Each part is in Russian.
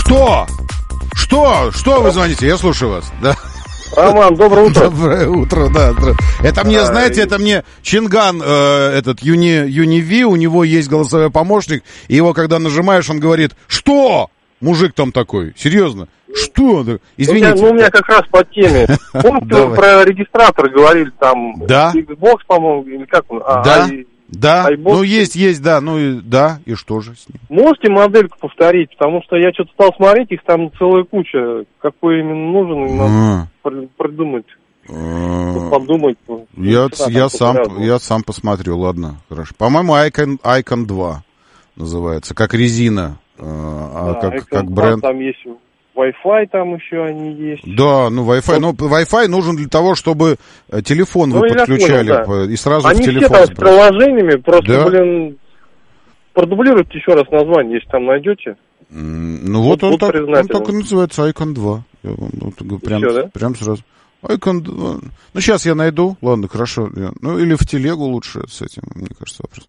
Что? Что вы звоните? Я слушаю вас. Да. Роман, доброе утро. Доброе утро, да. Это мне, знаете, это мне Чинган, этот Юниви, у него есть голосовой помощник, и его, когда нажимаешь, он говорит, что? Мужик там такой, серьезно. Что? Извините. У меня как раз по теме. Помните, вы про регистратор говорили, там, да. Xbox, по-моему, или как он? Да, ну есть, да, ну и да, и что же с ним? Можете модельку повторить, потому что я что-то стал смотреть, их там целая куча, какой именно нужен, и надо придумать, подумать. Я сам посмотрю, ладно, хорошо. По-моему, Icon 2 называется, как резина, как бренд. Там есть Wi-Fi, там еще они есть. Да, ну Wi-Fi нужен для того, чтобы телефон вы подключали, понял, да. И сразу они в телефон. Они все там с приложениями, просто, продублируйте еще раз название, если там найдете. Ну вот он так и называется, Icon 2. Прям сразу. Icon 2. Ну, сейчас я найду. Ладно, хорошо. Ну, или в телегу лучше с этим, мне кажется, вопрос.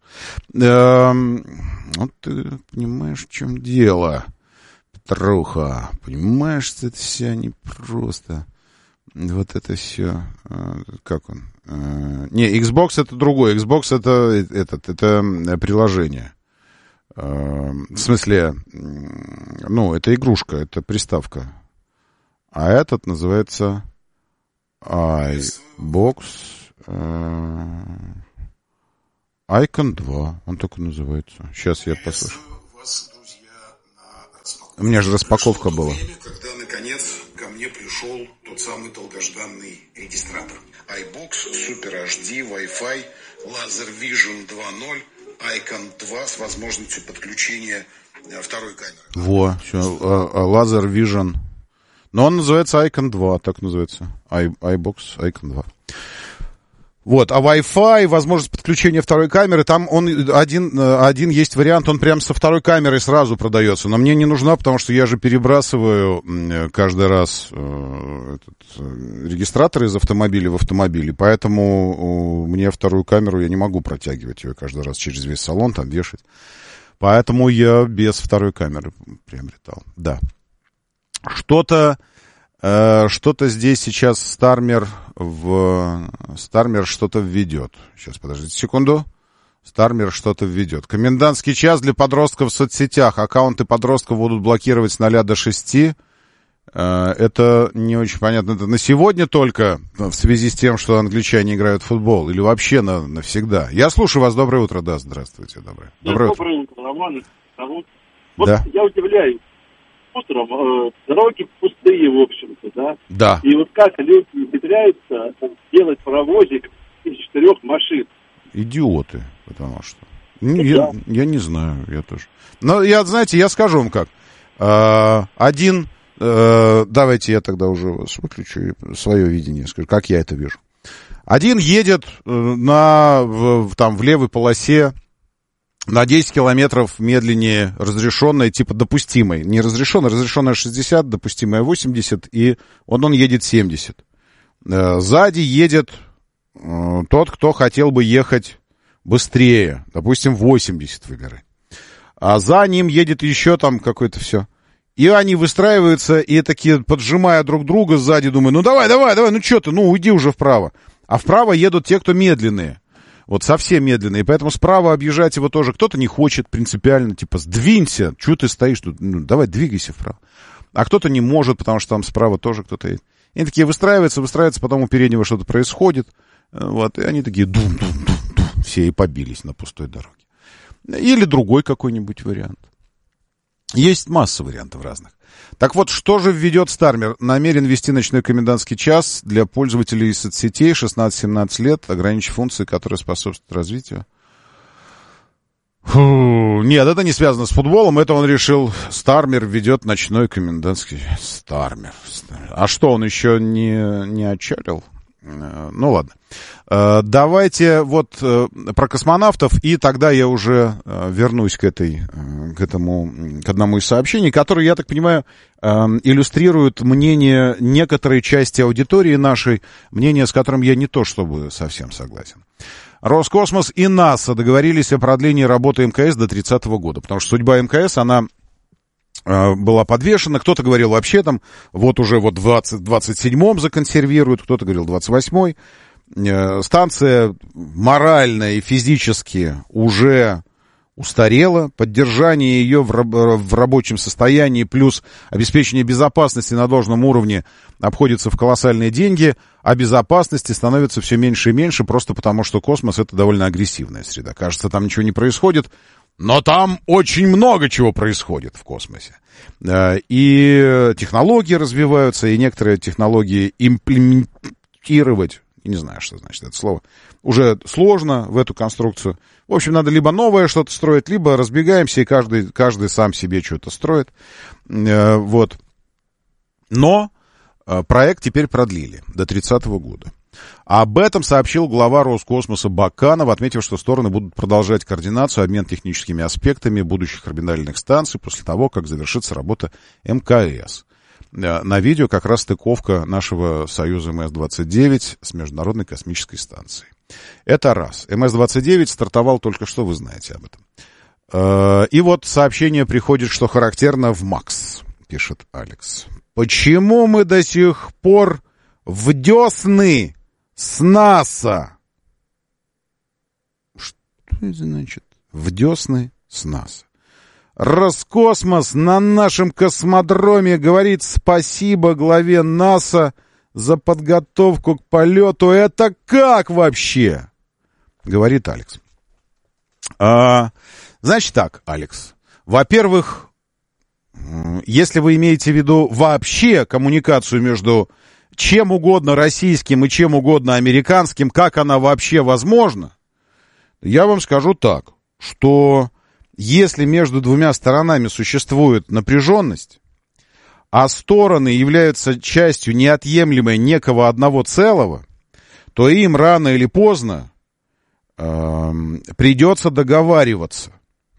Вот ты понимаешь, в чем дело. Петруха, понимаешь, что это все непросто. Вот это все. Как он? Не, Xbox это другой. Xbox это приложение. В смысле, ну, это игрушка, это приставка. А этот называется iBox Icon 2. Он так и называется. Сейчас я послушаю. У меня же распаковка была. Когда, наконец, ко мне пришел тот самый долгожданный регистратор. iBox, Super HD, Wi-Fi, Laser Vision 2.0, Icon 2 с возможностью подключения второй камеры. Во, все, Laser Vision. Но он называется Icon 2, так называется. iBox Icon 2. Вот, а Wi-Fi, возможность подключения второй камеры, там он один есть вариант, он прям со второй камерой сразу продается, но мне не нужна, потому что я же перебрасываю каждый раз регистратор из автомобиля в автомобиле, поэтому мне вторую камеру, я не могу протягивать ее каждый раз через весь салон, там вешать, поэтому я без второй камеры приобретал, да. Что-то здесь сейчас Стармер что-то введет. Сейчас, подождите секунду. Стармер что-то введет. Комендантский час для подростков в соцсетях. Аккаунты подростков будут блокировать с 0 до 6. Это не очень понятно. Это на сегодня только, в связи с тем, что англичане играют в футбол, или вообще навсегда? Я слушаю вас. Доброе утро. Да, здравствуйте. Доброе утро, Роман. Вот да. Я удивляюсь. Утром дороги пустые, в общем-то, да? Да. И вот как люди умудряются делать паровозик из 4 машин? Идиоты, потому что... Я не знаю, я тоже. Но знаете, я скажу вам как. Давайте я тогда уже вас выключу и свое видение скажу, как я это вижу. Один едет в левой полосе, на 10 километров медленнее разрешенной, типа допустимой. Не разрешенная 60, допустимая 80, и он едет 70. Сзади едет тот, кто хотел бы ехать быстрее, допустим, 80 выбирай. А за ним едет еще там какое-то все. И они выстраиваются, и такие, поджимая друг друга сзади, думаю, ну давай, ну что ты, уйди уже вправо. А вправо едут те, кто медленные. Вот совсем медленно, и поэтому справа объезжать его тоже кто-то не хочет принципиально, типа, сдвинься, чего ты стоишь тут, давай двигайся вправо. А кто-то не может, потому что там справа тоже кто-то едет. И они такие выстраиваются, потом у переднего что-то происходит, вот, и они такие дум-дум-дум-дум, все и побились на пустой дороге. Или другой какой-нибудь вариант. Есть масса вариантов разных. Так вот, что же введет Стармер? Намерен ввести ночной комендантский час для пользователей соцсетей 16-17 лет, ограничив функции, которые способствуют развитию. Нет, это не связано с футболом, это он решил. Стармер введет ночной комендантский. Стармер. А что, он еще не отчалил? Ну ладно. Давайте вот про космонавтов, и тогда я уже вернусь к одному из сообщений, которые, я так понимаю, иллюстрируют мнение некоторой части аудитории нашей, мнение, с которым я не то чтобы совсем согласен. Роскосмос и НАСА договорились о продлении работы МКС до 30-го года, потому что судьба МКС, она была подвешена. Кто-то говорил вообще там, вот уже вот в 27-м законсервируют, кто-то говорил 28-й. Станция морально и физически уже устарела. Поддержание ее в рабочем состоянии плюс обеспечение безопасности на должном уровне обходится в колоссальные деньги, а безопасности становится все меньше и меньше, просто потому что космос — это довольно агрессивная среда. Кажется, там ничего не происходит, но там очень много чего происходит в космосе. И технологии развиваются, и некоторые технологии имплементировать, не знаю, что значит это слово, уже сложно в эту конструкцию. В общем, надо либо новое что-то строить, либо разбегаемся, и каждый сам себе что-то строит. Вот. Но проект теперь продлили до 30-го года. Об этом сообщил глава Роскосмоса Баканов, отметив, что стороны будут продолжать координацию, обмен техническими аспектами будущих орбитальных станций после того, как завершится работа МКС. На видео как раз стыковка нашего союза МС-29 с Международной космической станцией. Это раз. МС-29 стартовал только что, вы знаете об этом. И вот сообщение приходит, что характерно в МАКС, пишет Алекс. Почему мы до сих пор в десны с НАСА? Что это значит? В десны с НАСА. Роскосмос на нашем космодроме говорит спасибо главе НАСА за подготовку к полету. Это как вообще? Говорит Алекс. Значит так, Алекс. Во-первых, если вы имеете в виду вообще коммуникацию между чем угодно российским и чем угодно американским, как она вообще возможна, я вам скажу так, что если между двумя сторонами существует напряженность, а стороны являются частью неотъемлемой некого одного целого, то им рано или поздно придется договариваться.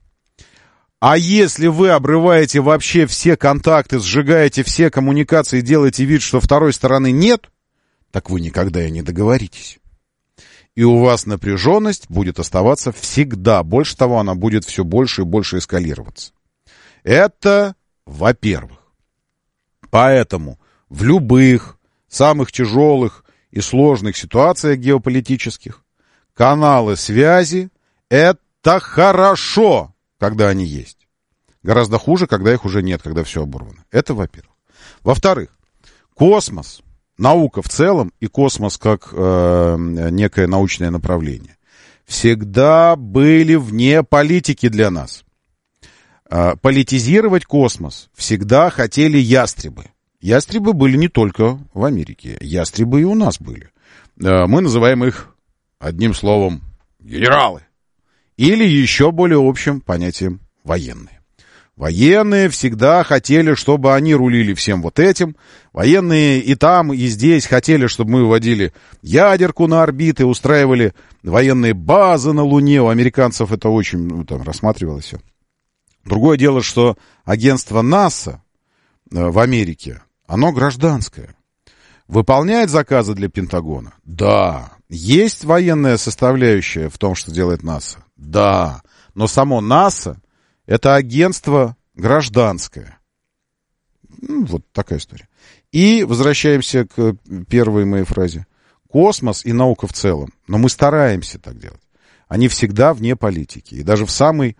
А если вы обрываете вообще все контакты, сжигаете все коммуникации, делаете вид, что второй стороны нет, так вы никогда и не договоритесь. И у вас напряженность будет оставаться всегда. Больше того, она будет все больше и больше эскалироваться. Это во-первых. Поэтому в любых самых тяжелых и сложных ситуациях геополитических каналы связи — это хорошо, когда они есть. Гораздо хуже, когда их уже нет, когда все оборвано. Это во-первых. Во-вторых, космос, наука в целом и космос как некое научное направление всегда были вне политики для нас. Политизировать космос всегда хотели ястребы. Ястребы были не только в Америке, ястребы и у нас были. Мы называем их одним словом генералы. Или еще более общим понятием военные. Военные всегда хотели, чтобы они рулили всем вот этим. Военные и там, и здесь хотели, чтобы мы выводили ядерку на орбиты, устраивали военные базы на Луне. У американцев это очень там рассматривалось все. Другое дело, что агентство НАСА в Америке, оно гражданское. Выполняет заказы для Пентагона? Да. Есть военная составляющая в том, что делает НАСА? Да. Но само НАСА — это агентство гражданское. Вот такая история. И возвращаемся к первой моей фразе. Космос и наука в целом. Но мы стараемся так делать. Они всегда вне политики. И даже в самый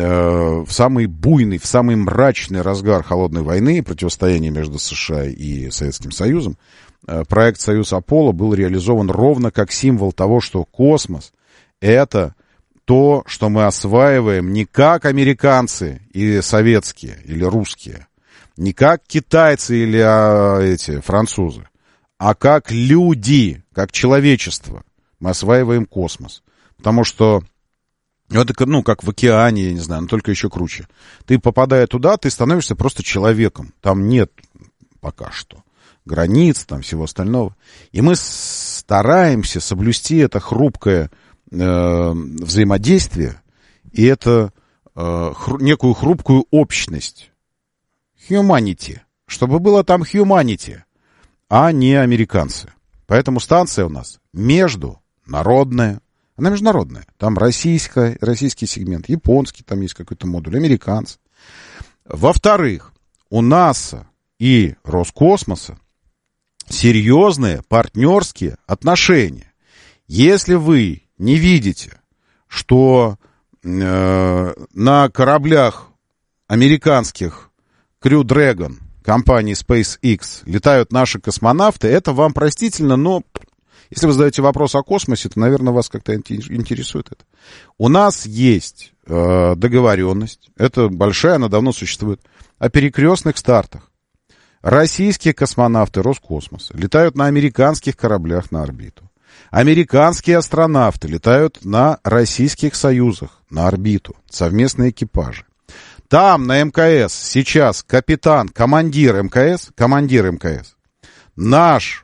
буйный, в самый мрачный разгар холодной войны и противостояния между США и Советским Союзом проект «Союз Аполло» был реализован ровно как символ того, что космос — это то, что мы осваиваем не как американцы или советские, или русские, не как китайцы или французы, а как люди, как человечество. Мы осваиваем космос. Потому что это, как в океане, я не знаю, но только еще круче. Ты, попадая туда, ты становишься просто человеком. Там нет пока что границ, там всего остального. И мы стараемся соблюсти это хрупкое взаимодействие и это некую хрупкую общность. Humanity. Чтобы было там humanity, а не американцы. Поэтому станция у нас международная. Она международная. Там российский сегмент, японский, там есть какой-то модуль, американцы. Во-вторых, у НАСА и Роскосмоса серьезные партнерские отношения. Если вы не видите, что на кораблях американских Crew Dragon компании SpaceX летают наши космонавты, это вам простительно, но если вы задаете вопрос о космосе, то, наверное, вас как-то интересует это. У нас есть договоренность, это большая, она давно существует, о перекрестных стартах. Российские космонавты Роскосмоса летают на американских кораблях на орбиту. Американские астронавты летают на российских союзах на орбиту, совместные экипажи. Там, на МКС, сейчас командир МКС, наш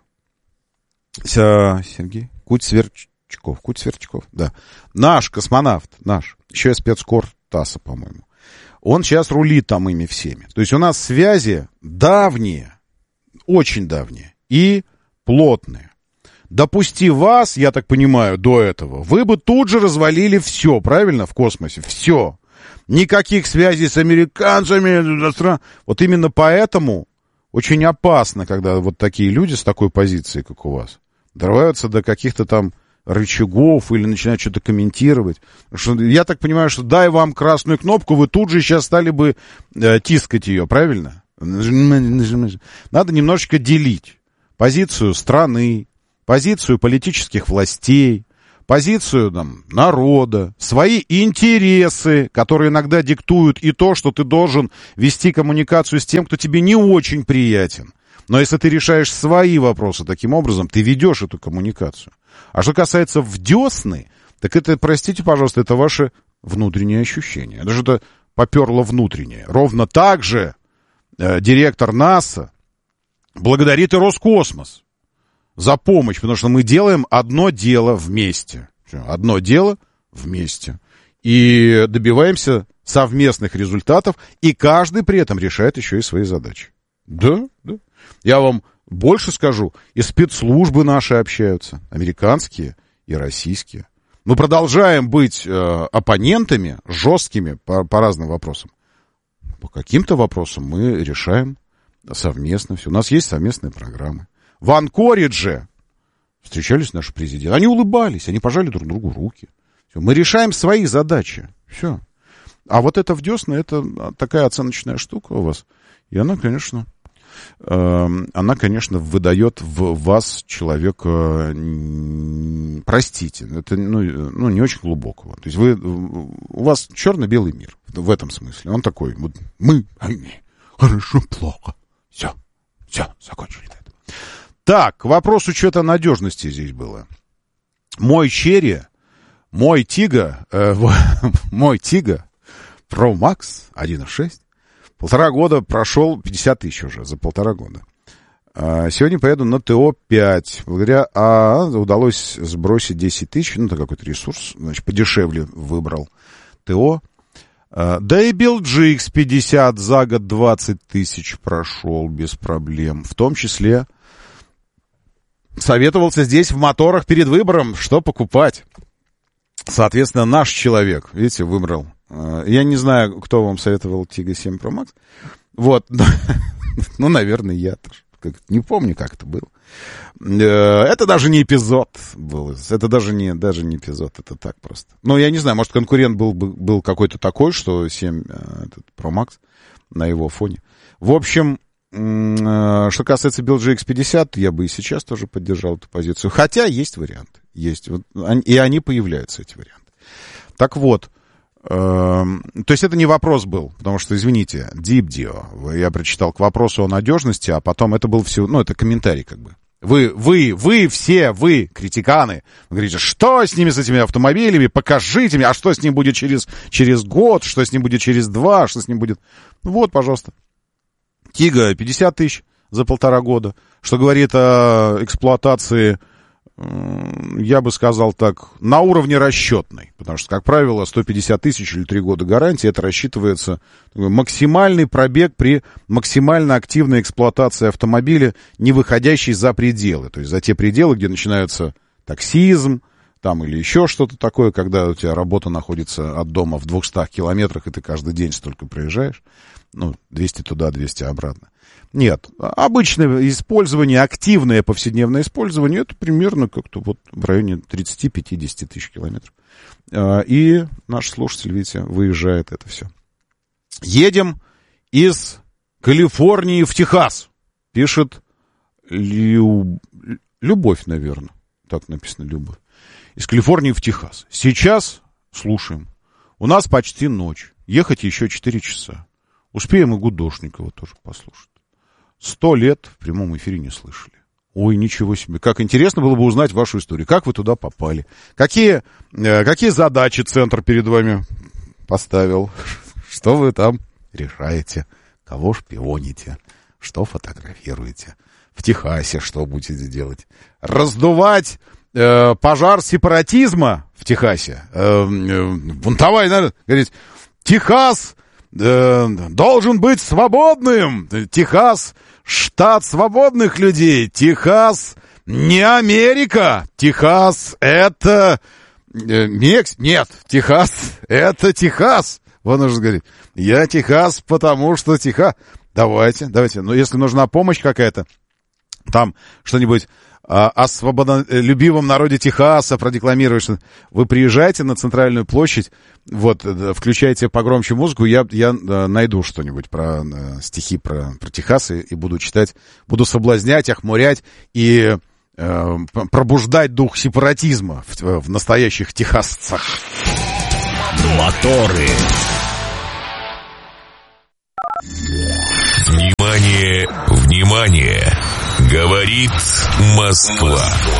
Сергей Куть-Сверчков, да, наш космонавт, еще и спецкор ТАССа, по-моему, он сейчас рулит там ими всеми. То есть у нас связи давние, очень давние и плотные. Допусти вас, я так понимаю, до этого, вы бы тут же развалили все, правильно, в космосе, все. Никаких связей с американцами. Вот именно поэтому очень опасно, когда вот такие люди с такой позицией, как у вас, дорываются до каких-то там рычагов или начинают что-то комментировать. Что, я так понимаю, что дай вам красную кнопку, вы тут же сейчас стали бы тискать ее, правильно? Надо немножечко делить позицию страны, позицию политических властей, позицию там, народа, свои интересы, которые иногда диктуют и то, что ты должен вести коммуникацию с тем, кто тебе не очень приятен. Но если ты решаешь свои вопросы таким образом, ты ведешь эту коммуникацию. А что касается в десны, так это, простите, пожалуйста, это ваши внутренние ощущения. Это что-то поперло внутреннее. Ровно так же директор НАСА благодарит и Роскосмос за помощь, потому что мы делаем одно дело вместе. Одно дело вместе. И добиваемся совместных результатов, и каждый при этом решает еще и свои задачи. Да. Я вам больше скажу, и спецслужбы наши общаются, американские и российские. Мы продолжаем быть оппонентами, жесткими по разным вопросам. По каким-то вопросам мы решаем совместно все. У нас есть совместные программы. В Анкоридже встречались наши президенты. Они улыбались, они пожали друг другу руки. Все. Мы решаем свои задачи. Все. А вот это в десны, это такая оценочная штука у вас. И она, конечно, выдает в вас человека, простите, это не очень глубокого. То есть у вас черно-белый мир в этом смысле. Он такой, вот мы, они, хорошо, плохо. Все, закончили. Так, к вопросу что-то надежности здесь было. Мой Тига Pro Max 1.6 1,5 года прошел 50 тысяч уже за 1,5 года. Сегодня поеду на ТО-5. Благодаря удалось сбросить 10 тысяч. Это какой-то ресурс, значит, подешевле выбрал ТО. Да и BuildGX 50 за год 20 тысяч прошел без проблем. В том числе советовался здесь в моторах перед выбором, что покупать. Соответственно, наш человек, видите, выбрал. Я не знаю, кто вам советовал Tiggo 7 Pro Max. Вот. Наверное, я тоже. Не помню, как это было. Это даже не эпизод был. Это даже не эпизод, это так просто. Я не знаю, может, конкурент был какой-то такой, что 7 Pro Max на его фоне. В общем, что касается BuildGX 50, я бы и сейчас тоже поддержал эту позицию. Хотя есть варианты. Есть. И они появляются, эти варианты. Так вот. То есть это не вопрос был, потому что, извините, Дипдио, я прочитал к вопросу о надежности, а потом это был все, это комментарий как бы. Вы все, критиканы, вы говорите, что с ними, с этими автомобилями, покажите мне, а что с ним будет через год, что с ним будет через 2, что с ним будет... Вот, пожалуйста. Тига 50 тысяч за 1,5 года, что говорит о эксплуатации, я бы сказал так, на уровне расчетной. Потому что, как правило, 150 тысяч или 3 года гарантии, это рассчитывается максимальный пробег при максимально активной эксплуатации автомобиля, не выходящей за пределы. То есть за те пределы, где начинается таксизм, там или еще что-то такое, когда у тебя работа находится от дома в 200 километрах, и ты каждый день столько проезжаешь, 200 туда, 200 обратно. Нет, обычное использование, активное повседневное использование, это примерно как-то вот в районе 30-50 тысяч километров. И наш слушатель, видите, выезжает это все. Едем из Калифорнии в Техас, пишет Любовь, наверное, так написано, Любовь. Из Калифорнии в Техас. Сейчас слушаем. У нас почти ночь, ехать еще 4 часа. Успеем и Гудошникова тоже послушать. 100 лет в прямом эфире не слышали. Ой, ничего себе. Как интересно было бы узнать вашу историю. Как вы туда попали? Какие задачи центр перед вами поставил? Что вы там решаете? Кого шпионите? Что фотографируете? В Техасе что будете делать? Раздувать пожар сепаратизма в Техасе? Бунтовать, наверное, говорить, Техас должен быть свободным. Техас — штат свободных людей. Техас не Америка. Техас — это Нет, Техас — это Техас. Вот нужно говорить. Я Техас, потому что Техас. Давайте. Но если нужна помощь какая-то, там что-нибудь о свободолюбивом народе Техаса продекламировать, вы приезжаете на центральную площадь, вот, включайте погромче музыку, я найду что-нибудь про стихи про Техас и буду читать, буду соблазнять, охмурять и пробуждать дух сепаратизма в настоящих техасцах. Моторы. Внимание, внимание! Говорит Москва.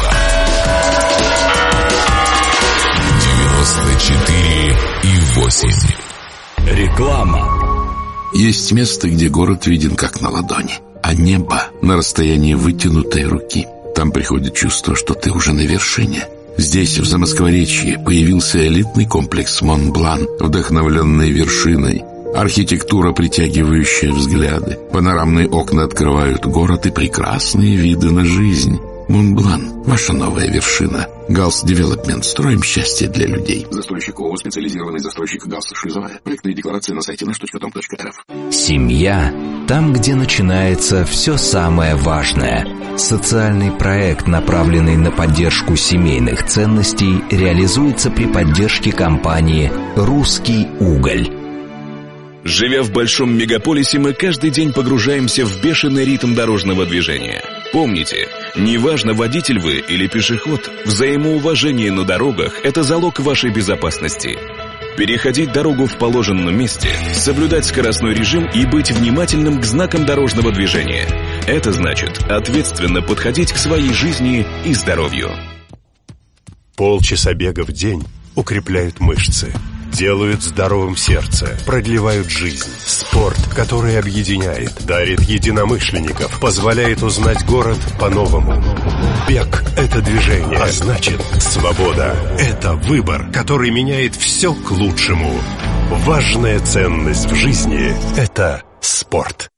94,8. Реклама. Есть место, где город виден как на ладони, а небо на расстоянии вытянутой руки. Там приходит чувство, что ты уже на вершине. Здесь, в Замоскворечье, появился элитный комплекс Монблан, вдохновленный вершиной. Архитектура, притягивающая взгляды. Панорамные окна открывают город и прекрасные виды на жизнь. Монблан – ваша новая вершина. Галс Девелопмент. Строим счастье для людей. Застройщик ООО «Специализированный застройщик Галс Шлюзовая». Проектные декларации на сайте nаш.com.рф. Семья – там, где начинается все самое важное. Социальный проект, направленный на поддержку семейных ценностей, реализуется при поддержке компании «Русский уголь». Живя в большом мегаполисе, мы каждый день погружаемся в бешеный ритм дорожного движения. Помните, неважно, водитель вы или пешеход, взаимоуважение на дорогах – это залог вашей безопасности. Переходить дорогу в положенном месте, соблюдать скоростной режим и быть внимательным к знакам дорожного движения – это значит ответственно подходить к своей жизни и здоровью. Полчаса бега в день укрепляют мышцы, делают здоровым сердце, продлевают жизнь. Спорт, который объединяет, дарит единомышленников, позволяет узнать город по-новому. Бег – это движение, а значит, свобода – это выбор, который меняет все к лучшему. Важная ценность в жизни – это спорт.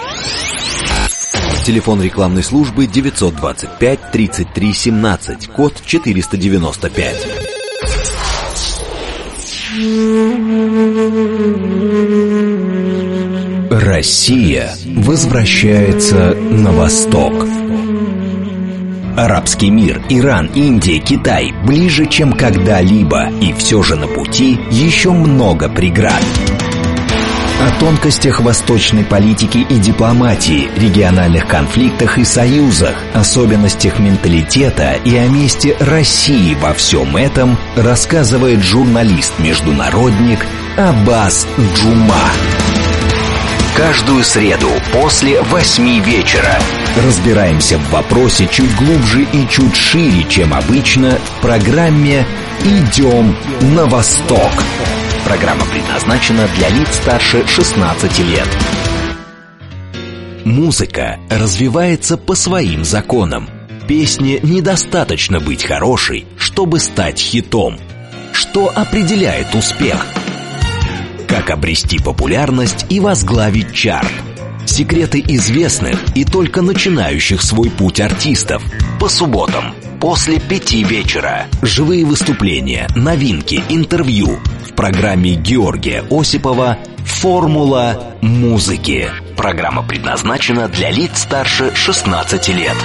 Телефон рекламной службы 925 33 17, код 495. Россия возвращается на восток. Арабский мир, Иран, Индия, Китай ближе, чем когда-либо, и все же на пути еще много преград. О тонкостях восточной политики и дипломатии, региональных конфликтах и союзах, особенностях менталитета и о месте России во всем этом рассказывает журналист-международник Аббас Джума. Каждую среду после 8 вечера разбираемся в вопросе чуть глубже и чуть шире, чем обычно, в программе «Идем на восток». Программа предназначена для лиц старше 16 лет. Музыка развивается по своим законам. Песне недостаточно быть хорошей, чтобы стать хитом. Что определяет успех? Как обрести популярность и возглавить чарт? Секреты известных и только начинающих свой путь артистов. По субботам после 5 вечера. Живые выступления, новинки, интервью. В программе Георгия Осипова «Формула музыки». Программа предназначена для лиц старше 16 лет.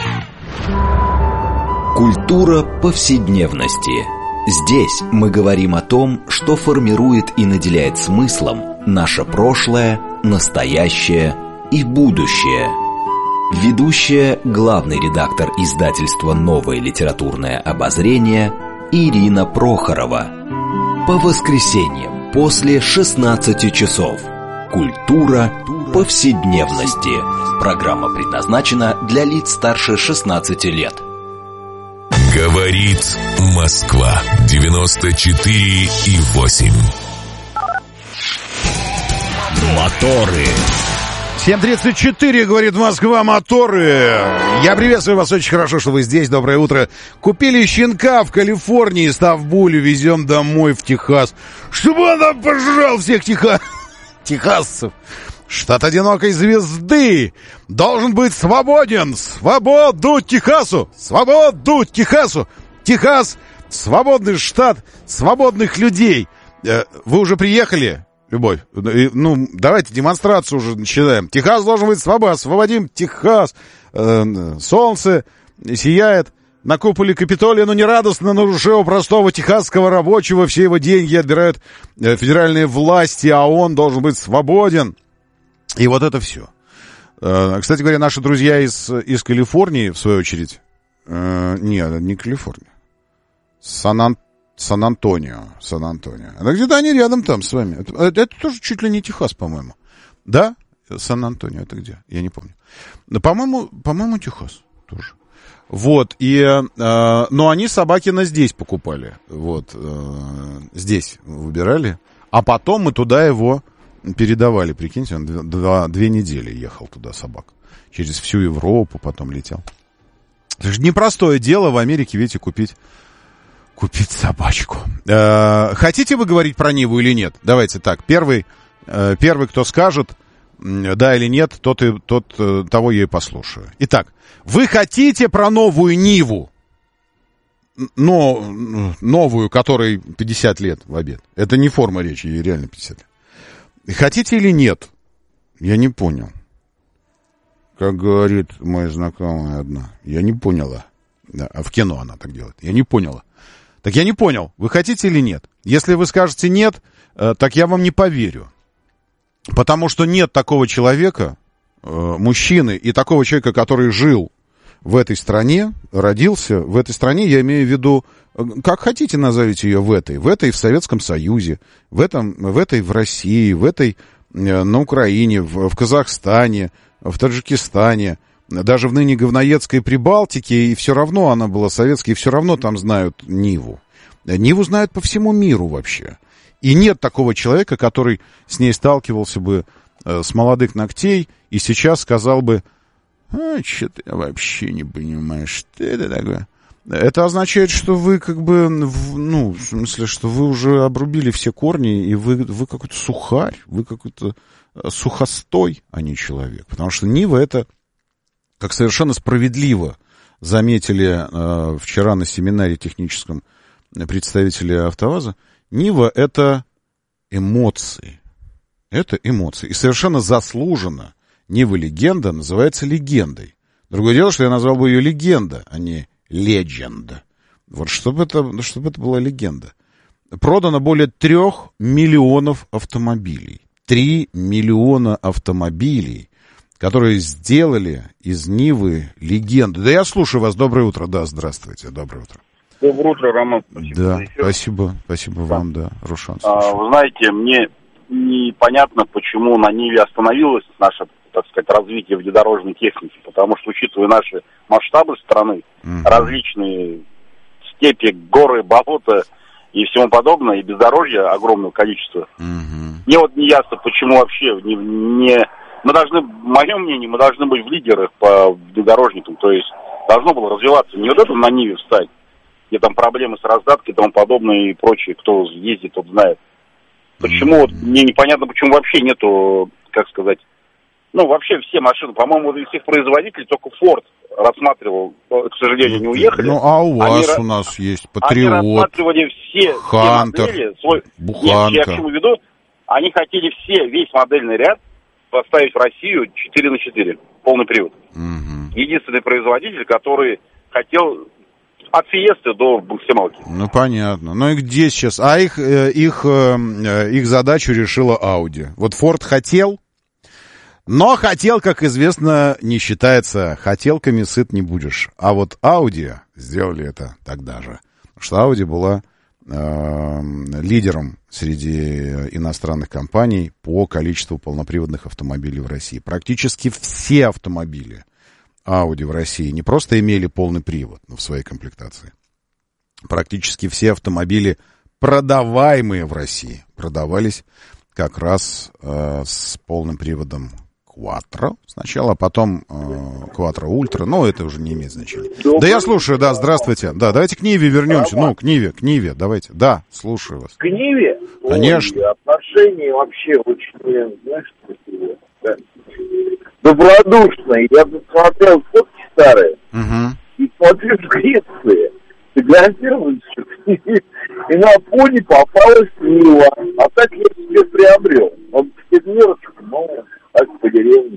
Культура повседневности. Здесь мы говорим о том, что формирует и наделяет смыслом наше прошлое, настоящее и будущее. Ведущая, главный редактор издательства «Новое литературное обозрение» Ирина Прохорова. По воскресеньям после 16 часов. Культура повседневности. Программа предназначена для лиц старше 16 лет. Говорит Москва 94,8. Моторы. 7:34, говорит Москва, моторы. Я приветствую вас, очень хорошо, что вы здесь, доброе утро. Купили щенка в Калифорнии, став булю, везем домой в Техас. Чтобы он там пожрал всех техасцев. Штат одинокой звезды должен быть свободен. Свободу Техасу! Свободу Техасу! Техас — свободный штат свободных людей. Вы уже приехали? Любовь, ну, давайте демонстрацию уже начинаем. Техас должен быть свободен. Освободим Техас. Солнце сияет на куполе Капитолия, но не радостно на душе у простого техасского рабочего. Все его деньги отбирают федеральные власти, а он должен быть свободен. И вот это все. Кстати говоря, наши друзья из Калифорнии, в свою очередь... Нет, не Калифорния. Сан-Антонио. Это где-то они рядом там с вами. Это тоже чуть ли не Техас, по-моему. Да? Сан-Антонио, это где? Я не помню. Но, по-моему, Техас тоже. Вот, но они Собакина здесь покупали. Вот, здесь выбирали. А потом мы туда его передавали. Прикиньте, он 2 недели ехал туда, собак. Через всю Европу потом летел. Это же непростое дело в Америке, видите, купить собачку. Хотите вы говорить про Ниву или нет? Давайте так. Первый, кто скажет, да или нет, тот того я и послушаю. Итак, вы хотите про новую Ниву? Но новую, которой 50 лет в обед. Это не форма речи, ей реально 50 лет. Хотите или нет? Я не понял. Как говорит моя знакомая одна. Я не поняла. Да, а в кино она так делает. Я не поняла. Так я не понял, вы хотите или нет? Если вы скажете нет, так я вам не поверю. Потому что нет такого человека, мужчины, и такого человека, который жил в этой стране, родился в этой стране, я имею в виду, как хотите назовите ее в этой в Советском Союзе, в этой в России, в этой на Украине, в Казахстане, в Таджикистане, даже в ныне говноедской Прибалтике, и все равно она была советской, и все равно там знают Ниву. Ниву знают по всему миру вообще. И нет такого человека, который с ней сталкивался бы с молодых ногтей и сейчас сказал бы: что-то я вообще не понимаю, что это такое. Это означает, что вы как бы, в смысле, что вы уже обрубили все корни, и вы какой-то сухарь, вы какой-то сухостой, а не человек. Потому что Нива — это, как совершенно справедливо заметили вчера на семинаре техническом представители АвтоВАЗа, Нива — это эмоции. Это эмоции. И совершенно заслуженно Нива легенда называется легендой. Другое дело, что я назвал бы ее легенда, а не легенда. Вот чтобы это была легенда. Продано более 3 миллионов автомобилей. 3 миллиона автомобилей, которые сделали из Нивы легенду. Да я слушаю вас. Доброе утро. Да, здравствуйте. Доброе утро. Доброе утро, Роман. Спасибо. Спасибо вам, да, Рушан. Вы знаете, мне непонятно, почему на Ниве остановилось наше, так сказать, развитие внедорожной техники, потому что, учитывая наши масштабы страны, различные степи, горы, болота и всему подобное, и бездорожья огромного количества, мне вот не ясно, почему вообще мы должны, мое мнение, мы должны быть в лидерах по внедорожникам, то есть должно было развиваться не вот это на Ниве встать, где там проблемы с раздаткой и тому подобное и прочее, кто ездит, тот знает. Почему, вот мне непонятно, почему вообще нету, как сказать, Ну, вообще все машины, по-моему, из всех производителей только Ford рассматривал, к сожалению, не уехали. Ну, а у вас у нас есть Патриот, они рассматривали все модели, Буханка. Нет, я к чему веду, они хотели весь модельный ряд поставить в Россию 4/4, полный привод. Угу. Единственный производитель, который хотел от Фиесты до максималки. Ну, понятно. Ну и где сейчас? А их задачу решила Audi. Вот Ford хотел, но хотел, как известно, не считается. Хотелками сыт не будешь. А вот Audi сделали это тогда же. Потому что Audi была лидером среди иностранных компаний по количеству полноприводных автомобилей в России. Практически все автомобили Audi в России не просто имели полный привод, но в своей комплектации. Практически все автомобили, продаваемые в России, продавались как раз с полным приводом Quattro сначала, а потом Quattro Ultra, но это уже не имеет значения. Да, я слушаю, да, здравствуйте. Да, давайте к Ниве вернемся. Ну, к Ниве, давайте. Да, слушаю вас. К Ниве? Конечно. Ой, отношения вообще очень, знаешь, да, добродушные. Я посмотрел фотки старые, и смотрю в Греции. Фотографировался, и на фоне попалась Нива. А так я себе приобрел. Он пятимерочка, но так по деревне,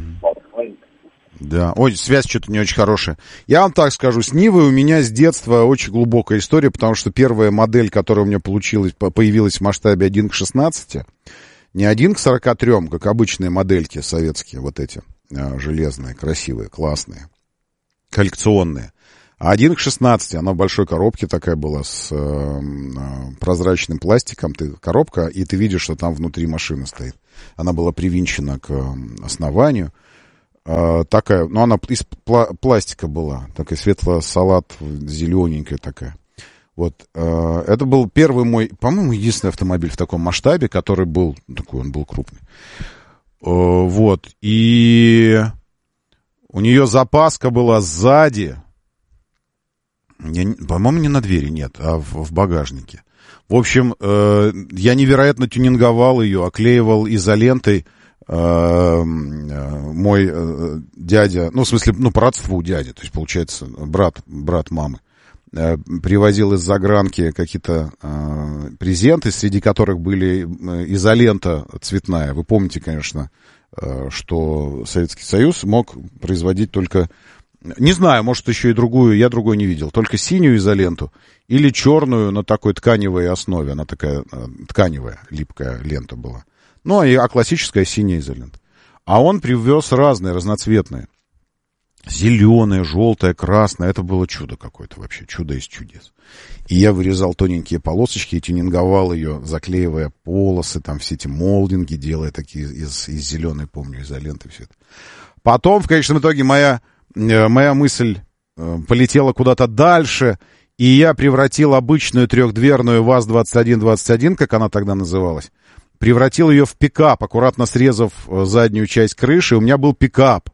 да, ой, связь что-то не очень хорошая. Я вам так скажу, с Нивой у меня с детства очень глубокая история, потому что первая модель, которая у меня появилась в масштабе 1:16, не 1:43, как обычные модельки советские, вот эти, железные, красивые, классные, коллекционные, а 1:16, она в большой коробке такая была, с прозрачным пластиком, коробка, и ты видишь, что там внутри машина стоит. Она была привинчена к основанию. Такая, ну, она из пластика была, такая светло-салат, зелененькая такая. Вот, это был первый мой, по-моему, единственный автомобиль в таком масштабе, который был, такой он был крупный. Вот, и у нее запаска была сзади, по-моему, не на двери, нет, а в багажнике. В общем, я невероятно тюнинговал ее, оклеивал изолентой. Мой дядя, ну, в смысле, ну, по родству дядя, то есть, получается, брат мамы, привозил из загранки какие-то презенты, среди которых были изолента цветная. Вы помните, конечно, что Советский Союз мог производить только, не знаю, может, еще и другую, я другой не видел, только синюю изоленту или черную на такой тканевой основе, она такая тканевая, липкая лента была. Ну, а классическая синяя изолента. А он привез разные, разноцветные. Зеленая, желтая, красная. Это было чудо какое-то вообще, чудо из чудес. И я вырезал тоненькие полосочки и тюнинговал ее, заклеивая полосы, там все эти молдинги, делая такие из зеленой, помню, изоленты, все это. Потом, в конечном итоге, моя мысль полетела куда-то дальше, и я превратил обычную трехдверную ВАЗ-2121, как она тогда называлась, превратил ее в пикап, аккуратно срезав заднюю часть крыши. У меня был пикап.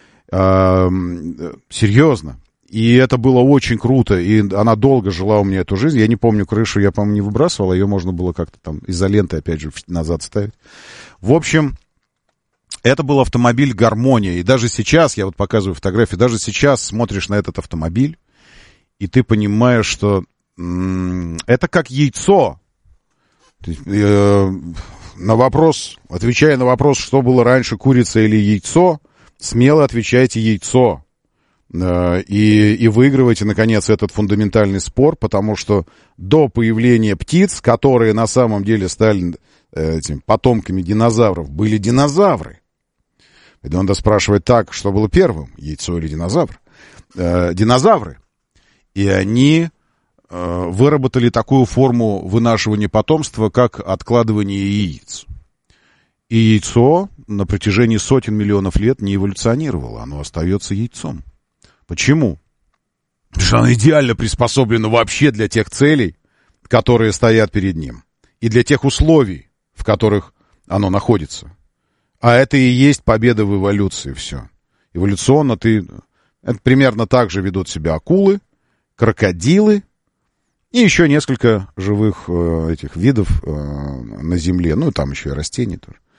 Серьезно. И это было очень круто. И она долго жила у меня эту жизнь. Я не помню, крышу я, по-моему, не выбрасывал. Ее можно было как-то там изолентой, опять же, назад ставить. В общем, это был автомобиль «Гармония». И даже сейчас, я вот показываю фотографии, даже сейчас смотришь на этот автомобиль, и ты понимаешь, что это как яйцо. На вопрос, отвечая на вопрос, что было раньше, курица или яйцо, смело отвечайте яйцо. И выигрывайте, наконец, этот фундаментальный спор, потому что до появления птиц, которые на самом деле стали потомками динозавров, были динозавры. И надо спрашивать так, что было первым, яйцо или динозавр? Динозавры. И они выработали такую форму вынашивания потомства, как откладывание яиц. И яйцо на протяжении сотен миллионов лет не эволюционировало, оно остается яйцом. Почему? Потому что оно идеально приспособлено вообще для тех целей, которые стоят перед ним, и для тех условий, в которых оно находится. А это и есть победа в эволюции, все. Эволюционно это примерно так же ведут себя акулы, крокодилы, и еще несколько живых этих видов на Земле. Ну, там еще и растения тоже.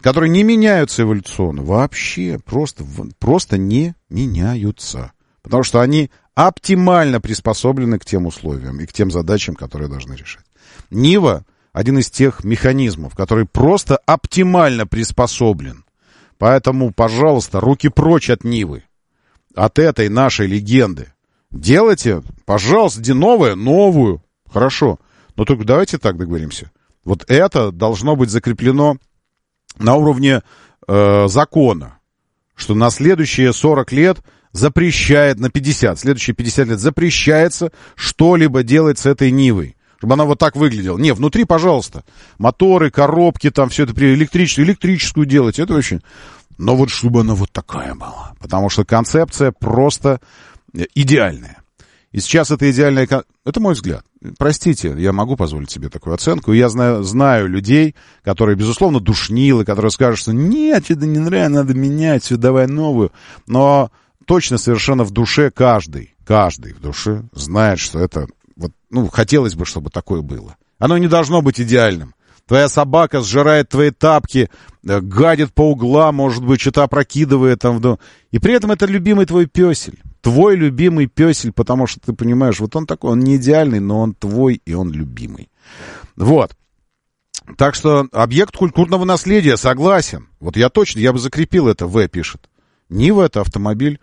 которые не меняются эволюционно, вообще просто не меняются. Потому что они оптимально приспособлены к тем условиям и к тем задачам, которые должны решать. Нива — один из тех механизмов, который просто оптимально приспособлен. Поэтому, пожалуйста, руки прочь от Нивы, от этой нашей легенды. Делайте, пожалуйста, новую. Хорошо. Но только давайте так договоримся. Вот это должно быть закреплено на уровне закона, что на следующие 40 лет запрещает, на 50, следующие 50 лет запрещается что-либо делать с этой Нивой. Чтобы она вот так выглядела. Не, внутри, пожалуйста, моторы, коробки, там все это, электрическую делать, это очень... Но вот чтобы она вот такая была. Потому что концепция просто идеальная. И сейчас это идеальная... Это мой взгляд. Простите, я могу позволить себе такую оценку. И я знаю людей, которые, безусловно, душнилы, которые скажут, что нет, это не нравится, надо менять, все, давай новую. Но точно совершенно в душе каждый в душе знает, что это... Вот, хотелось бы, чтобы такое было. Оно не должно быть идеальным. Твоя собака сжирает твои тапки, гадит по углам, может быть, что-то опрокидывает там. И при этом это любимый твой песель. Твой любимый песель, потому что ты понимаешь, вот он такой, он не идеальный, но он твой, и он любимый. Вот. Так что объект культурного наследия, согласен. Вот я бы закрепил это, В пишет. Нива — это автомобиль,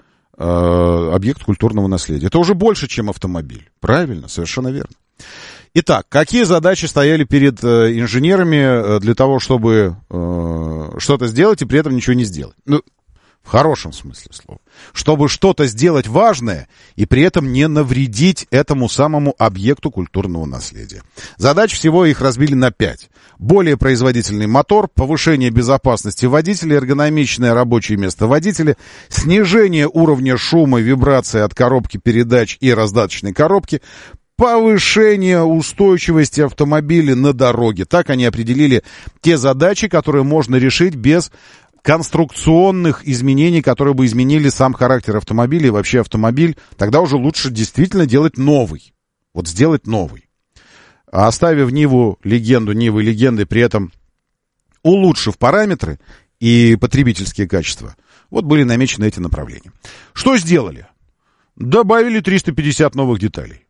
объект культурного наследия. Это уже больше, чем автомобиль. Правильно, совершенно верно. Итак, какие задачи стояли перед инженерами для того, чтобы что-то сделать и при этом ничего не сделать? В хорошем смысле слова. Чтобы что-то сделать важное и при этом не навредить этому самому объекту культурного наследия. Задач всего их разбили на 5. Более производительный мотор, повышение безопасности водителя, эргономичное рабочее место водителя, снижение уровня шума и вибрации от коробки передач и раздаточной коробки, повышение устойчивости автомобиля на дороге. Так они определили те задачи, которые можно решить без конструкционных изменений, которые бы изменили сам характер автомобиля и вообще автомобиль. Тогда уже лучше действительно делать новый. Вот сделать новый. Оставив легенду Нивы легендой, при этом улучшив параметры и потребительские качества, вот были намечены эти направления. Что сделали? Добавили 350 новых деталей.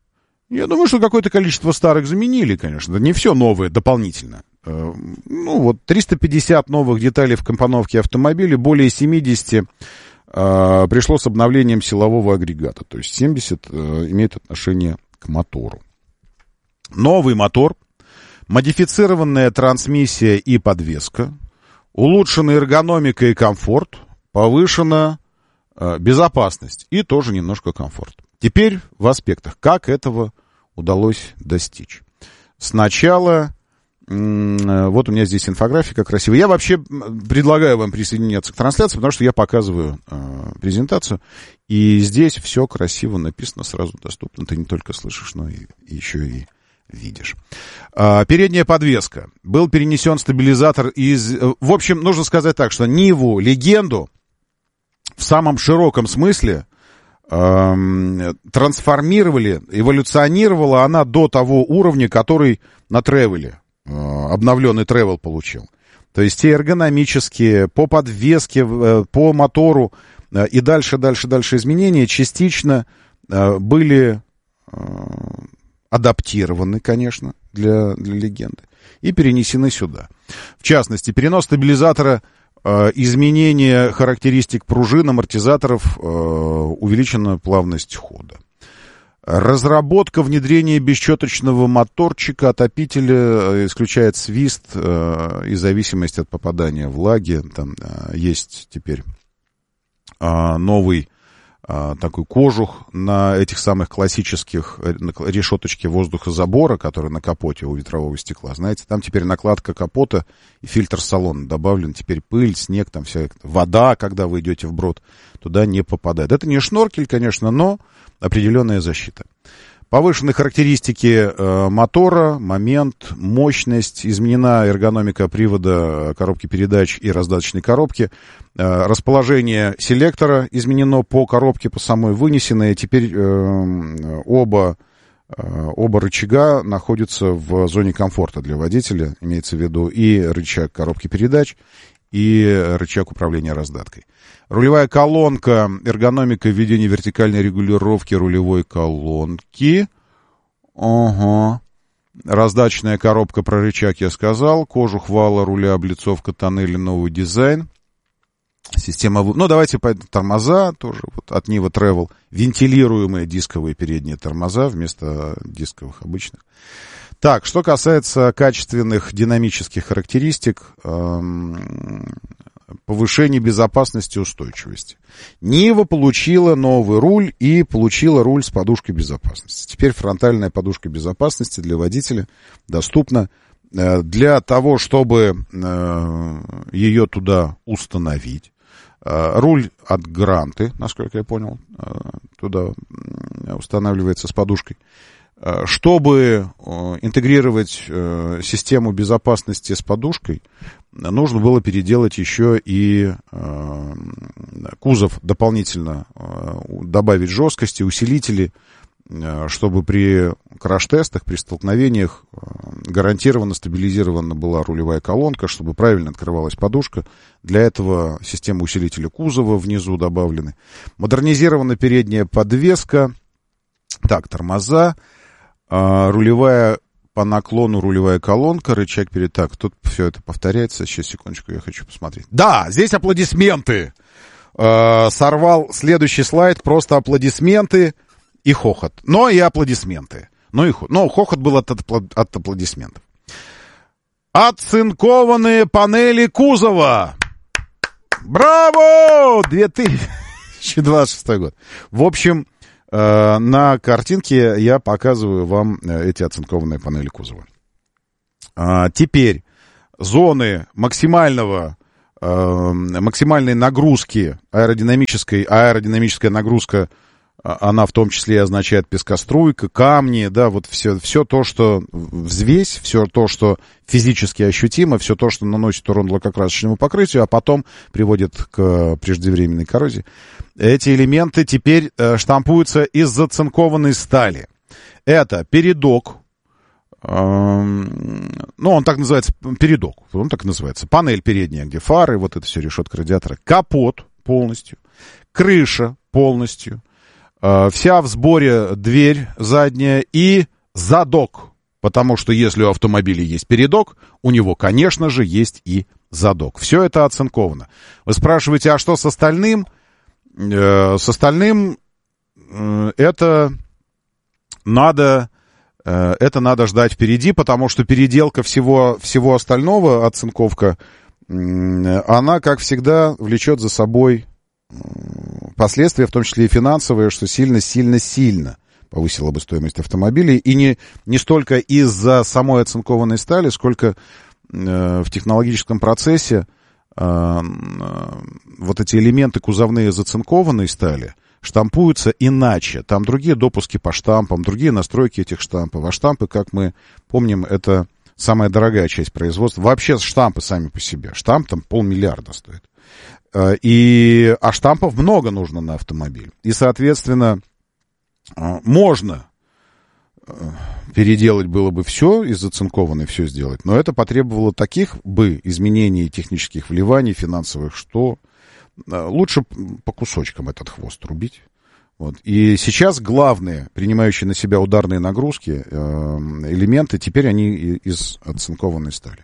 Я думаю, что какое-то количество старых заменили, конечно. Не все новое дополнительно. 350 новых деталей в компоновке автомобиля, более 70 пришло с обновлением силового агрегата. То есть 70 имеет отношение к мотору. Новый мотор, модифицированная трансмиссия и подвеска, улучшена эргономика и комфорт, повышена безопасность и тоже немножко комфорт. Теперь в аспектах, как этого удалось достичь. Сначала, вот у меня здесь инфографика красивая. Я вообще предлагаю вам присоединяться к трансляции, потому что я показываю презентацию, и здесь все красиво написано, сразу доступно. Ты не только слышишь, но и еще и видишь. Передняя подвеска. Был перенесен стабилизатор из... В общем, нужно сказать так, что Ниву, легенду, в самом широком смысле трансформировали, эволюционировала она до того уровня, который на тревеле, обновленный тревел получил. То есть те эргономические, по подвеске, по мотору и дальше изменения частично были адаптированы, конечно, для легенды и перенесены сюда. В частности, перенос стабилизатора, изменение характеристик пружин, амортизаторов, увеличена плавность хода. Разработка внедрения бесщеточного моторчика, отопителя, исключает свист и зависимость от попадания влаги. Там есть теперь новый такой кожух на этих самых классических решеточке воздухозабора, которые на капоте у ветрового стекла. Знаете, там теперь накладка капота и фильтр салона добавлен. Теперь пыль, снег, там вся вода, когда вы идете вброд, туда не попадает. Это не шноркель, конечно, но определенная защита. Повышены характеристики мотора, момент, мощность, изменена эргономика привода коробки передач и раздаточной коробки, расположение селектора изменено по коробке, по самой вынесенной, теперь оба Оба рычага находятся в зоне комфорта для водителя, имеется в виду и рычаг коробки передач, и рычаг управления раздаткой. Рулевая колонка, эргономика введения вертикальной регулировки рулевой колонки. Ага. Раздаточная коробка, про рычаг я сказал. Кожух вала руля, облицовка тоннеля, новый дизайн. Система... Ну, давайте тормоза тоже. Вот от Niva Travel. Вентилируемые дисковые передние тормоза вместо дисковых обычных. Так, что касается качественных динамических характеристик, повышение безопасности и устойчивости. Niva получила новый руль и получила руль с подушкой безопасности. Теперь фронтальная подушка безопасности для водителя доступна. Для того, чтобы ее туда установить, руль от Гранты, насколько я понял, туда устанавливается с подушкой. Чтобы интегрировать систему безопасности с подушкой, нужно было переделать еще и кузов дополнительно, добавить жесткости, усилители, чтобы при краш-тестах, при столкновениях гарантированно стабилизирована была рулевая колонка, чтобы правильно открывалась подушка. Для этого система усилителя кузова внизу добавлены. Модернизирована передняя подвеска. Так, тормоза. Рулевая по наклону, рулевая колонка, рычаг перед... Так, тут все это повторяется. Сейчас, секундочку, я хочу посмотреть. Да, здесь аплодисменты. Сорвал следующий слайд, просто аплодисменты и хохот. Но и аплодисменты. Но хохот был от аплодисментов. Оцинкованные панели кузова. Браво! 2026 год. В общем... На картинке я показываю вам эти оцинкованные панели кузова. Теперь зоны максимальной нагрузки, аэродинамическая нагрузка, она в том числе и означает пескоструйка, камни, да, вот все то, что взвесь, все то, что физически ощутимо, все то, что наносит урон лакокрасочному покрытию, а потом приводит к преждевременной коррозии. Эти элементы теперь штампуются из зацинкованной стали. Это передок, он так называется, передок, он так называется, панель передняя, где фары, вот это все, решетка радиатора, капот полностью, крыша полностью, вся в сборе дверь задняя и задок. Потому что если у автомобиля есть передок, у него, конечно же, есть и задок. Все это оцинковано. Вы спрашиваете, а что с остальным? С остальным это надо ждать впереди, потому что переделка всего остального, оцинковка, она, как всегда, влечет за собой последствия, в том числе и финансовые, что сильно повысило бы стоимость автомобилей. И не столько из-за самой оцинкованной стали, сколько в технологическом процессе вот эти элементы кузовные зацинкованной стали штампуются иначе. Там другие допуски по штампам, другие настройки этих штампов. А штампы, как мы помним, это самая дорогая часть производства. Вообще штампы сами по себе. Штамп там 500 миллиона стоит. А штампов много нужно на автомобиль. И, соответственно, можно переделать было бы все, из зацинкованной все сделать, но это потребовало таких бы изменений технических вливаний, финансовых, что лучше по кусочкам этот хвост рубить. Вот. И сейчас главные, принимающие на себя ударные нагрузки, элементы, теперь они из оцинкованной стали.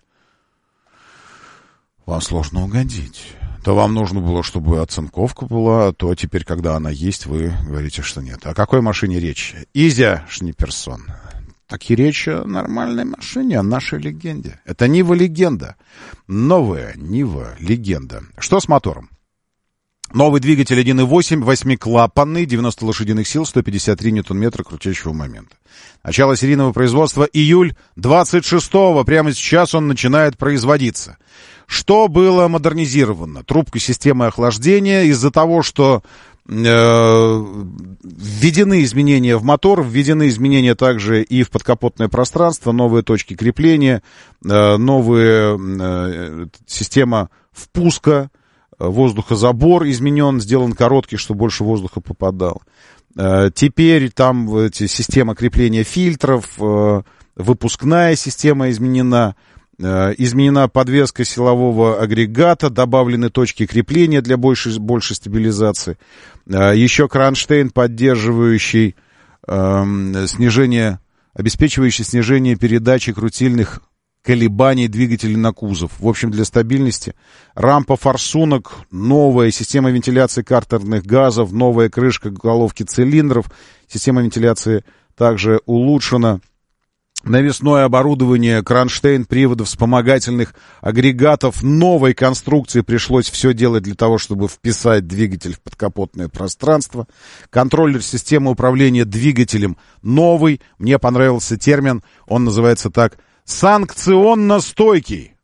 Вам сложно угодить. То вам нужно было, чтобы оцинковка была, то теперь, когда она есть, вы говорите, что нет. О какой машине речь? Изя Шниперсон. Так и речь о нормальной машине, о нашей легенде. Это Niva легенда. Новая Niva легенда. Что с мотором? Новый двигатель 1.8, 8-клапанный, 90 лошадиных сил, 153 ньютон-метра крутящего момента. Начало серийного производства июль 26-го. Прямо сейчас он начинает производиться. Что было модернизировано? Трубка системы охлаждения. Из-за того, что введены изменения в мотор, введены изменения также и в подкапотное пространство, новые точки крепления, новая система впуска, воздухозабор изменен, сделан короткий, чтобы больше воздуха попадало. Теперь там система крепления фильтров, выпускная система изменена. Изменена подвеска силового агрегата, добавлены точки крепления для большей стабилизации. Еще кронштейн, поддерживающий обеспечивающий снижение передачи крутильных колебаний двигателя на кузов. В общем, для стабильности. Рампа форсунок, новая система вентиляции картерных газов, новая крышка головки цилиндров. Система вентиляции также улучшена. Навесное оборудование, кронштейн, приводов, вспомогательных агрегатов новой конструкции. Пришлось все делать для того, чтобы вписать двигатель в подкапотное пространство. Контроллер системы управления двигателем новый. Мне понравился термин, он называется так: санкционно-стойкий.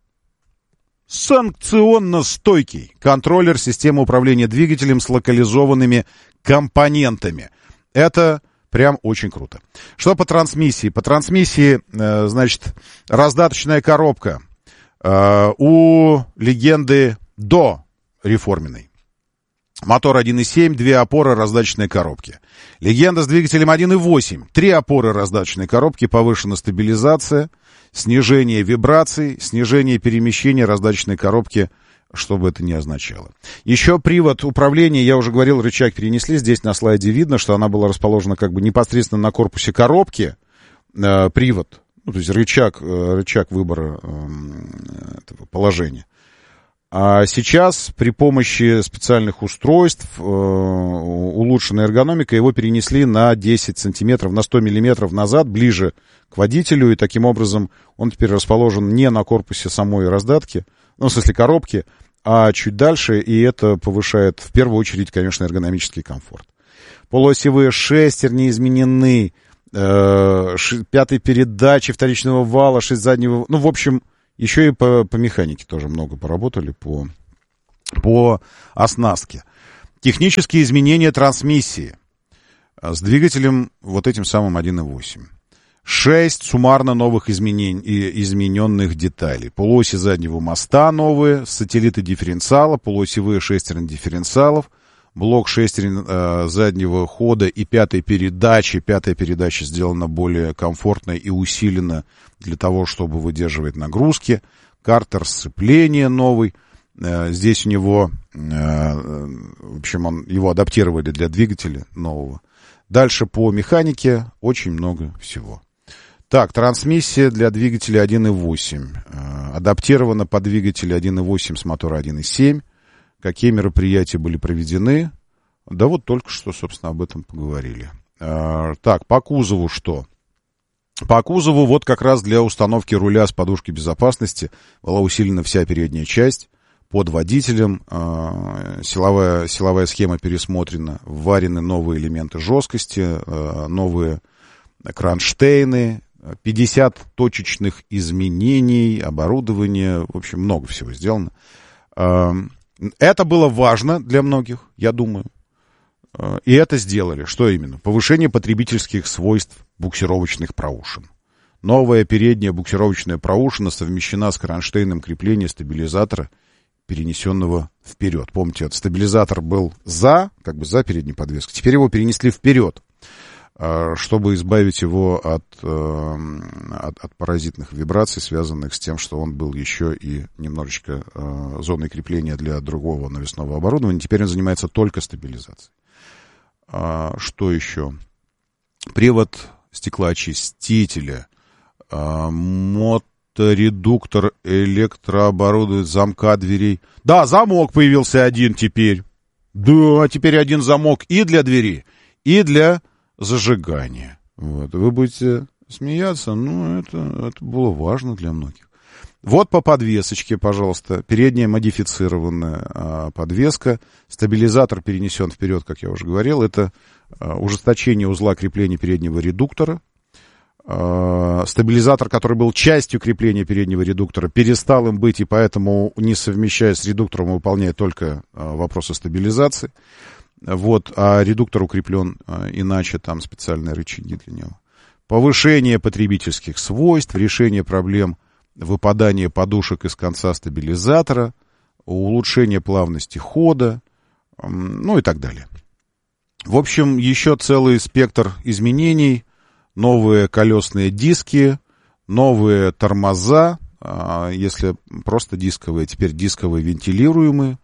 Санкционно-стойкий. Контроллер системы управления двигателем с локализованными компонентами. Это прям очень круто. Что по трансмиссии? По трансмиссии, значит, раздаточная коробка у легенды до реформенной. Мотор 1.7, 2 опоры, раздаточные коробки. Легенда с двигателем 1.8, 3 опоры, раздаточные коробки, повышена стабилизация, снижение вибраций, снижение перемещения раздаточной коробки, что бы это ни означало. Еще привод управления, я уже говорил, рычаг перенесли. Здесь на слайде видно, что она была расположена как бы непосредственно на корпусе коробки. Привод, то есть рычаг выбора этого положения. А сейчас при помощи специальных устройств, улучшенной эргономикой, его перенесли на 10 сантиметров, на 100 миллиметров назад, ближе к водителю. И таким образом он теперь расположен не на корпусе самой раздатки, в смысле коробки, а чуть дальше, и это повышает, в первую очередь, конечно, эргономический комфорт. Полуосевые шестерни изменены, 5-й передачи вторичного вала, 6 заднего... в общем, еще и по механике тоже много поработали, по оснастке. Технические изменения трансмиссии с двигателем вот этим самым 1.8. 6 суммарно новых измененных деталей. Полуоси заднего моста новые, сателлиты дифференциала, полуосевые шестерни дифференциалов, блок шестерен заднего хода и 5-й передачи. 5-я передача сделана более комфортно и усилена для того, чтобы выдерживать нагрузки. Картер сцепления новый. Здесь у него, в общем, его адаптировали для двигателя нового. Дальше по механике очень много всего. Так, трансмиссия для двигателя 1.8. Адаптирована под двигатель 1.8 с мотора 1.7. Какие мероприятия были проведены? Да вот только что, собственно, об этом поговорили. Так, по кузову что? По кузову вот как раз для установки руля с подушки безопасности была усилена вся передняя часть. Под водителем силовая схема пересмотрена. Вварены новые элементы жесткости, новые кронштейны, 50 точечных изменений, оборудование. В общем, много всего сделано. Это было важно для многих, я думаю. И это сделали. Что именно? Повышение потребительских свойств буксировочных проушин. Новая передняя буксировочная проушина совмещена с кронштейном крепления стабилизатора, перенесенного вперед. Помните, стабилизатор был за передней подвеской. Теперь его перенесли вперед, чтобы избавить его от паразитных вибраций, связанных с тем, что он был еще и немножечко зоной крепления для другого навесного оборудования. Теперь он занимается только стабилизацией. Что еще? Привод стеклоочистителя, моторедуктор, электрооборудование, замка дверей. Да, замок появился один теперь. Да, теперь один замок и для двери, и для зажигания. Вот. Вы будете смеяться, но это было важно для многих. Вот по подвесочке, пожалуйста, передняя модифицированная подвеска. Стабилизатор перенесен вперед, как я уже говорил. Это ужесточение узла крепления переднего редуктора. Стабилизатор, который был частью крепления переднего редуктора, перестал им быть, и поэтому, не совмещая с редуктором, выполняет только вопросы стабилизации. Вот, а редуктор укреплен иначе, там специальные рычаги для него. Повышение потребительских свойств, решение проблем выпадания подушек из конца стабилизатора, улучшение плавности хода, ну и так далее. В общем, еще целый спектр изменений. Новые колесные диски, новые тормоза, если просто дисковые, теперь дисковые вентилируемые,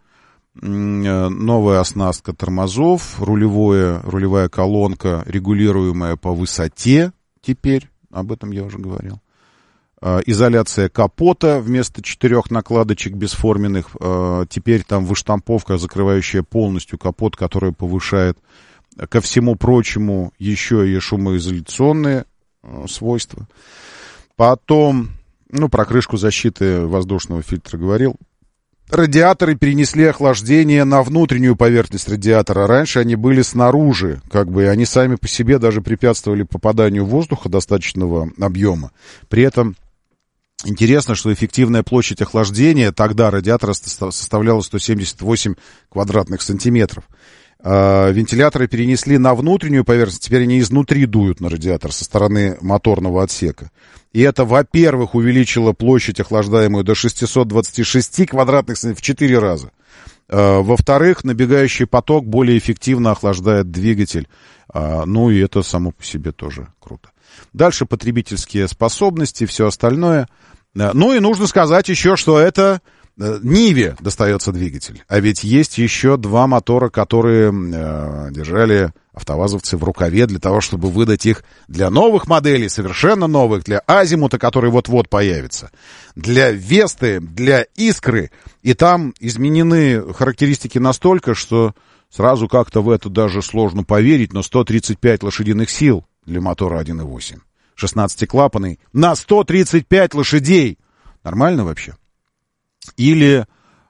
новая оснастка тормозов, рулевая колонка, регулируемая по высоте теперь, об этом я уже говорил. Изоляция капота вместо 4 накладочек бесформенных, теперь там выштамповка, закрывающая полностью капот, которая повышает, ко всему прочему, еще и шумоизоляционные свойства. Потом, про крышку защиты воздушного фильтра говорил. Радиаторы перенесли охлаждение на внутреннюю поверхность радиатора. Раньше они были снаружи, и они сами по себе даже препятствовали попаданию воздуха достаточного объема. При этом интересно, что эффективная площадь охлаждения тогда радиатора составляла 178 квадратных сантиметров. Вентиляторы перенесли на внутреннюю поверхность, теперь они изнутри дуют на радиатор со стороны моторного отсека. И это, во-первых, увеличило площадь охлаждаемую до 626 квадратных сантиметров в 4 раза. Во-вторых, набегающий поток более эффективно охлаждает двигатель. И это само по себе тоже круто. Дальше потребительские способности, все остальное. И нужно сказать еще, что это Ниве достается двигатель. А ведь есть еще 2 мотора, которые держали автовазовцы в рукаве для того, чтобы выдать их для новых моделей, совершенно новых, для Азимута, который вот-вот появится, для Весты, для Искры. И там изменены характеристики настолько, что сразу как-то в это даже сложно поверить, но 135 лошадиных сил для мотора 1.8. 16-клапанный на 135 лошадей. Нормально вообще? Или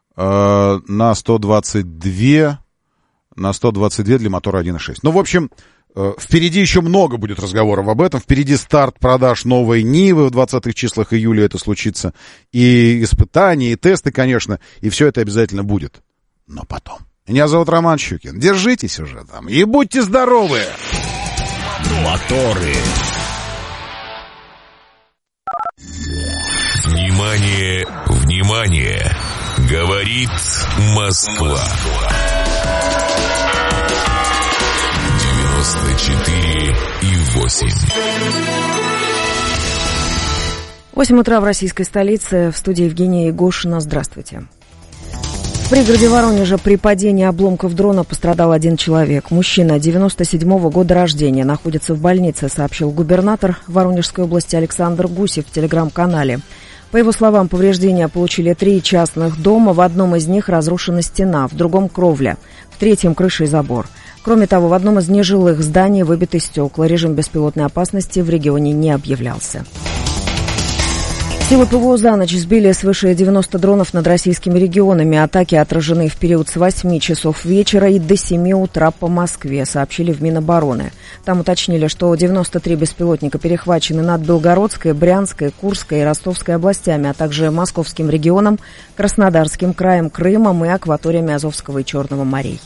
на 122 для мотора 1.6. В общем, впереди еще много будет разговоров об этом. Впереди старт продаж новой Нивы в 20-х числах июля это случится. И испытания, и тесты, конечно. И все это обязательно будет. Но потом. Меня зовут Роман Щукин. Держитесь уже там и будьте здоровы! Моторы. Внимание, внимание! Говорит Москва. 94,8. 8 утра в российской столице. В студии Евгения Егошина. Здравствуйте. В пригороде Воронежа при падении обломков дрона пострадал 1 человек. Мужчина 97-го года рождения находится в больнице, сообщил губернатор Воронежской области Александр Гусев в телеграм-канале. По его словам, повреждения получили 3 частных дома. В одном из них разрушена стена, в другом кровля, в третьем крыша и забор. Кроме того, в одном из нежилых зданий выбиты стекла. Режим беспилотной опасности в регионе не объявлялся. Силы ПВО за ночь сбили свыше 90 дронов над российскими регионами. Атаки отражены в период с 8 часов вечера и до 7 утра по Москве, сообщили в Минобороны. Там уточнили, что 93 беспилотника перехвачены над Белгородской, Брянской, Курской и Ростовской областями, а также Московским регионом, Краснодарским краем, Крымом и акваториями Азовского и Черного морей.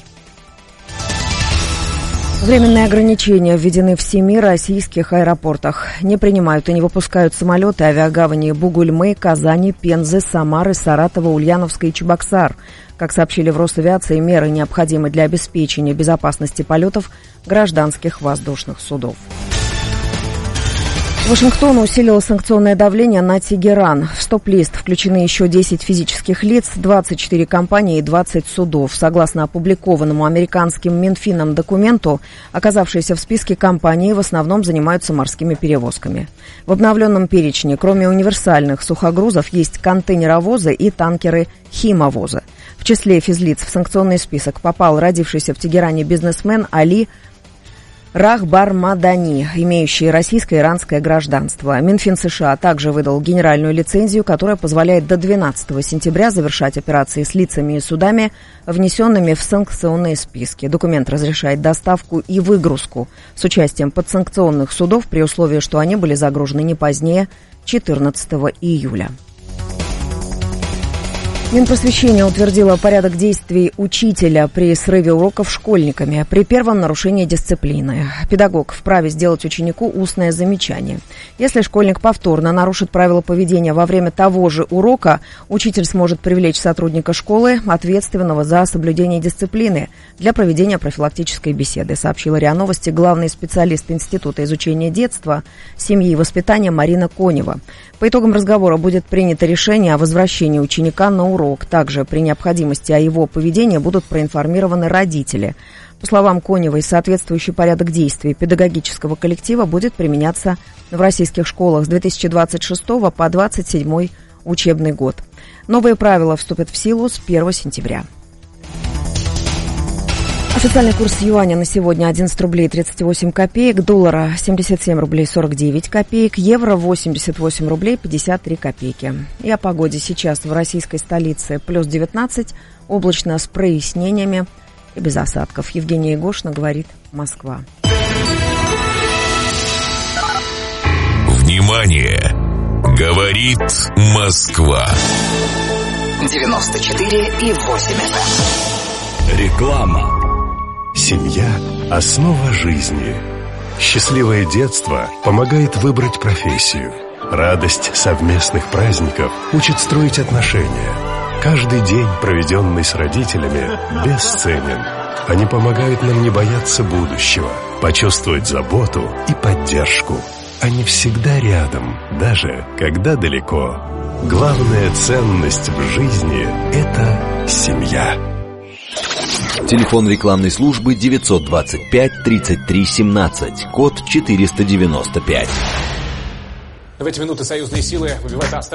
Временные ограничения введены в 7 российских аэропортах. Не принимают и не выпускают самолеты авиагавани Бугульмы, Казани, Пензы, Самары, Саратова, Ульяновска и Чебоксар. Как сообщили в Росавиации, меры необходимы для обеспечения безопасности полетов гражданских воздушных судов. Вашингтон усилил санкционное давление на Тегеран. В стоп-лист включены еще 10 физических лиц, 24 компании и 20 судов. Согласно опубликованному американским Минфином документу, оказавшиеся в списке компании в основном занимаются морскими перевозками. В обновленном перечне, кроме универсальных сухогрузов, есть контейнеровозы и танкеры-химовозы. В числе физлиц в санкционный список попал родившийся в Тегеране бизнесмен Али Рахбар-Мадани, имеющий российское и иранское гражданство. Минфин США также выдал генеральную лицензию, которая позволяет до 12 сентября завершать операции с лицами и судами, внесенными в санкционные списки. Документ разрешает доставку и выгрузку с участием подсанкционных судов при условии, что они были загружены не позднее 14 июля. Минпросвещение утвердило порядок действий учителя при срыве уроков школьниками при первом нарушении дисциплины. Педагог вправе сделать ученику устное замечание. Если школьник повторно нарушит правила поведения во время того же урока, учитель сможет привлечь сотрудника школы, ответственного за соблюдение дисциплины, для проведения профилактической беседы, сообщила РИА Новости главный специалист Института изучения детства, семьи и воспитания Марина Конева. По итогам разговора будет принято решение о возвращении ученика на урок. Также при необходимости о его поведении будут проинформированы родители. По словам Коневой, соответствующий порядок действий педагогического коллектива будет применяться в российских школах с 2026 по 2027 учебный год. Новые правила вступят в силу с 1 сентября. Официальный курс юаня на сегодня 11 рублей 38 копеек, доллара 77 рублей 49 копеек, евро 88 рублей 53 копейки. И о погоде сейчас в российской столице плюс 19, облачно с прояснениями и без осадков. Евгения Егошина, говорит Москва. Внимание! Говорит Москва. 94,8 FM. Реклама. Семья – основа жизни. Счастливое детство помогает выбрать профессию. Радость совместных праздников учит строить отношения. Каждый день, проведенный с родителями, бесценен. Они помогают нам не бояться будущего, почувствовать заботу и поддержку. Они всегда рядом, даже когда далеко. Главная ценность в жизни – это семья. Телефон рекламной службы 925 33 17, код 495. В эти минуты союзные силы выбивают